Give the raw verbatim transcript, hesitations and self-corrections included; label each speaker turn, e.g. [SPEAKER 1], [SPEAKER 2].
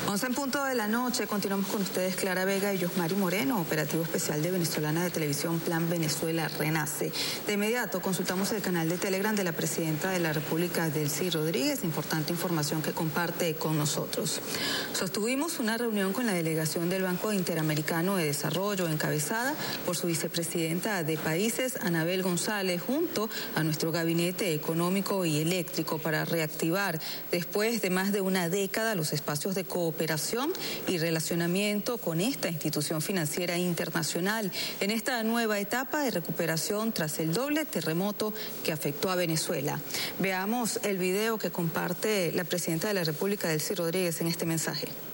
[SPEAKER 1] once en punto de la noche, continuamos con ustedes Clara Vega y Yosmari Moreno, operativo especial de Venezolana de Televisión, Plan Venezuela Renace. De inmediato consultamos el canal de Telegram de la Presidenta de la República, Delcy Rodríguez, importante información que comparte con nosotros. Sostuvimos una reunión con la delegación del Banco Interamericano de Desarrollo, encabezada por su vicepresidenta de Países, Anabel González, junto a nuestro gabinete económico y eléctrico para reactivar, después de más de una década, los espacios de cooperación y relacionamiento con esta institución financiera internacional en esta nueva etapa de recuperación tras el doble terremoto que afectó a Venezuela. Veamos el video que comparte la Presidenta de la República, Delcy Rodríguez, en este mensaje.